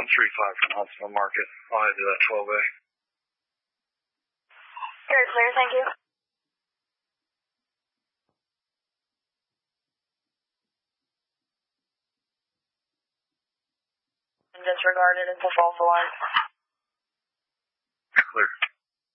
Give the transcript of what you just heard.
from Huntsville Market, on to that 12A. Very clear, thank you. Disregarded, it's a false alarm. Clear.